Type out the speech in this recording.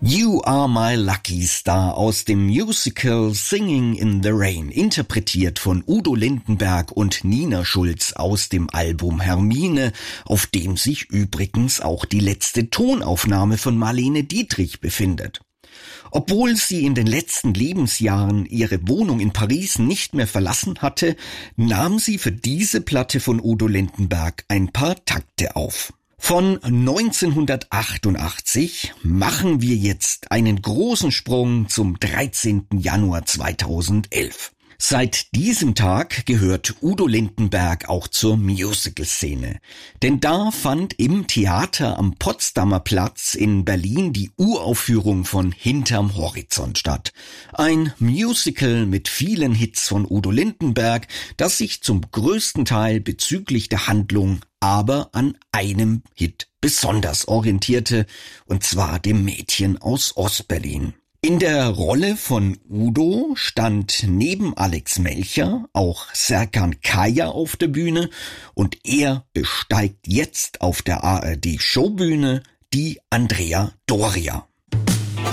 You Are My Lucky Star aus dem Musical Singing in the Rain, interpretiert von Udo Lindenberg und Nina Schulz aus dem Album Hermine, auf dem sich übrigens auch die letzte Tonaufnahme von Marlene Dietrich befindet. Obwohl sie in den letzten Lebensjahren ihre Wohnung in Paris nicht mehr verlassen hatte, nahm sie für diese Platte von Udo Lindenberg ein paar Takte auf. Von 1988 machen wir jetzt einen großen Sprung zum 13. Januar 2011. Seit diesem Tag gehört Udo Lindenberg auch zur Musical-Szene. Denn da fand im Theater am Potsdamer Platz in Berlin die Uraufführung von Hinterm Horizont statt. Ein Musical mit vielen Hits von Udo Lindenberg, das sich zum größten Teil bezüglich der Handlung aber an einem Hit besonders orientierte, und zwar dem Mädchen aus Ostberlin. In der Rolle von Udo stand neben Alex Melcher auch Serkan Kaya auf der Bühne, und er besteigt jetzt auf der ARD Showbühne die Andrea Doria.